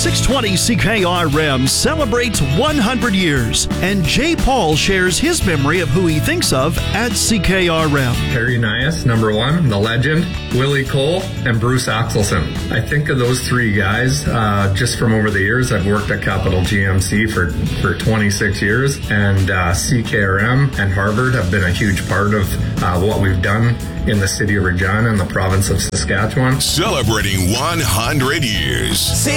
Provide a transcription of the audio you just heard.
620 CKRM celebrates 100 years, and Jay Paul shares his memory of who he thinks of at CKRM. Harry Nias, number one, the legend, Willie Cole, and Bruce Axelson. I think of those three guys just from over the years. I've worked at Capital GMC for 26 years, and CKRM and Harvard have been a huge part of what we've done in the city of Regina and the province of Saskatchewan. Celebrating 100 years.